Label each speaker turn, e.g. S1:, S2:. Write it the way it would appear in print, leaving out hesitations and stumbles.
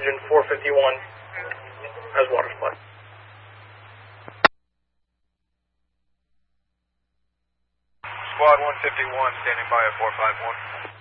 S1: engine 451 has water supply.
S2: Squad 151 standing by at 451.